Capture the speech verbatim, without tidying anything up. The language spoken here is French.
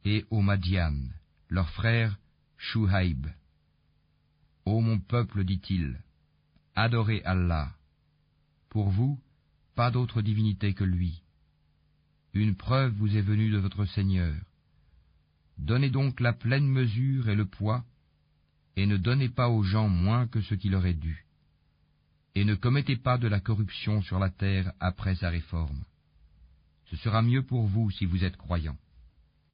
et aux Madian, leur frère Shuhaïb. Ô mon peuple, dit-il, adorez Allah. Pour vous, pas d'autre divinité que lui. Une preuve vous est venue de votre Seigneur. Donnez donc la pleine mesure et le poids, et ne donnez pas aux gens moins que ce qui leur est dû. Et ne commettez pas de la corruption sur la terre après sa réforme. Ce sera mieux pour vous si vous êtes croyants.